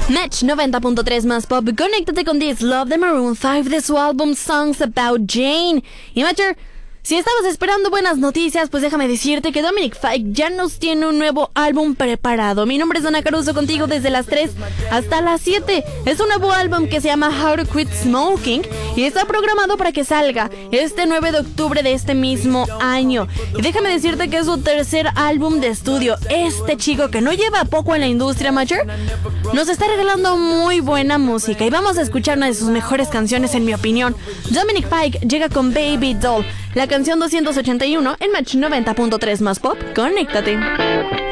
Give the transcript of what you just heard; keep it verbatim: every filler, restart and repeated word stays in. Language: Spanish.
Match noventa punto tres más pop. Conéctate con This Love de Maroon cinco de su álbum Songs About Jane. Y Matcher, si estabas esperando buenas noticias, pues déjame decirte que Dominic Fike ya nos tiene un nuevo álbum preparado. Mi nombre es Dana Caruso, contigo desde las tres hasta las siete. Es un nuevo álbum que se llama How to Quit Smoking y está programado para que salga este nueve de octubre de este mismo año. Y déjame decirte que es su tercer álbum de estudio. Este chico, que no lleva poco en la industria, Matcher, nos está regalando muy buena música y vamos a escuchar una de sus mejores canciones, en mi opinión. Dominic Fike llega con Baby Doll, la canción doscientos ochenta y uno en Match noventa punto tres más pop. Conéctate.